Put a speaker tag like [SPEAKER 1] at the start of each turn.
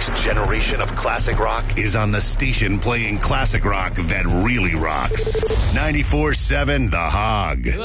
[SPEAKER 1] next generation of classic rock is on the station playing classic rock that really rocks. 94.7 The Hog.